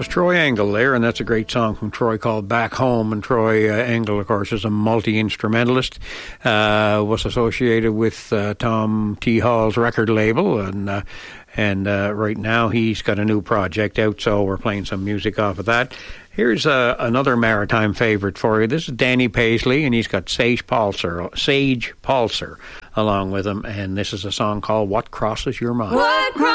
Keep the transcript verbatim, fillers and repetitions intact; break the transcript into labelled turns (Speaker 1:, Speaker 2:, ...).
Speaker 1: was Troy Engle there, and that's a great song from Troy called Back Home. And Troy uh, Engle, of course, is a multi-instrumentalist, uh, was associated with uh, Tom T. Hall's record label, and uh, and uh, right now he's got a new project out, so we're playing some music off of that. Here's uh, another maritime favourite for you. This is Danny Paisley, and he's got Sage Palser, Sage Palser along with him, and this is a song called What Crosses Your Mind. What